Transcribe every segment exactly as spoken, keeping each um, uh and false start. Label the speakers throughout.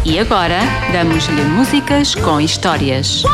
Speaker 1: E agora, damos-lhe músicas com histórias.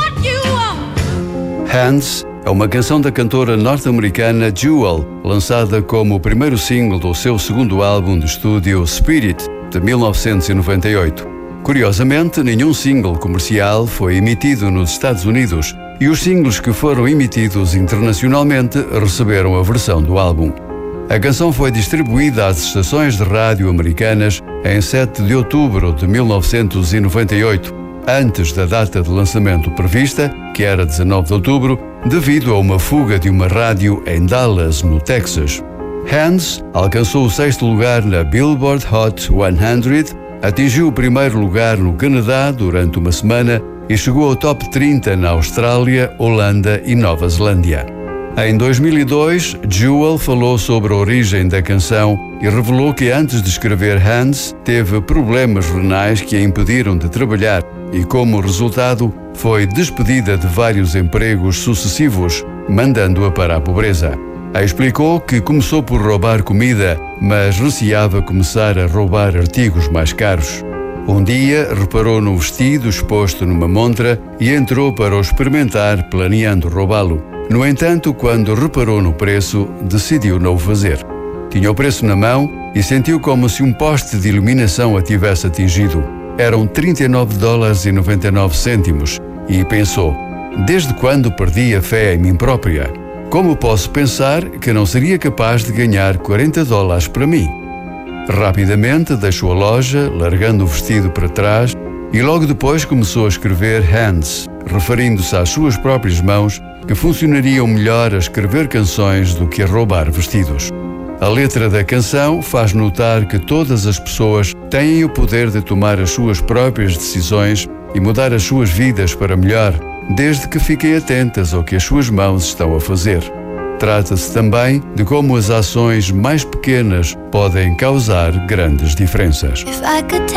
Speaker 2: Hands é uma canção da cantora norte-americana Jewel, lançada como o primeiro single do seu segundo álbum de estúdio Spirit, de mil novecentos e noventa e oito. Curiosamente, nenhum single comercial foi emitido nos Estados Unidos e os singles que foram emitidos internacionalmente receberam a versão do álbum. A canção foi distribuída às estações de rádio americanas em sete de outubro de mil novecentos e noventa e oito, antes da data de lançamento prevista, que era dezanove de outubro, devido a uma fuga de uma rádio em Dallas, no Texas. Hands alcançou o sexto lugar na Billboard Hot cem, atingiu o primeiro lugar no Canadá durante uma semana e chegou ao top trinta na Austrália, Holanda e Nova Zelândia. Em dois mil e dois, Jewel falou sobre a origem da canção e revelou que antes de escrever Hands, teve problemas renais que a impediram de trabalhar e, como resultado, foi despedida de vários empregos sucessivos, mandando-a para a pobreza. Ela explicou que começou por roubar comida, mas receava começar a roubar artigos mais caros. Um dia, reparou num vestido exposto numa montra e entrou para o experimentar, planeando roubá-lo. No entanto, quando reparou no preço, decidiu não o fazer. Tinha o preço na mão e sentiu como se um poste de iluminação a tivesse atingido. Eram trinta e nove dólares e noventa e nove cêntimos e pensou: desde quando perdi a fé em mim própria? Como posso pensar que não seria capaz de ganhar quarenta dólares para mim? Rapidamente deixou a loja, largando o vestido para trás, e logo depois começou a escrever Hands, referindo-se às suas próprias mãos, que funcionariam melhor a escrever canções do que a roubar vestidos. A letra da canção faz notar que todas as pessoas têm o poder de tomar as suas próprias decisões e mudar as suas vidas para melhor, desde que fiquem atentas ao que as suas mãos estão a fazer. Trata-se também de como as ações mais pequenas podem causar grandes diferenças.
Speaker 3: If I could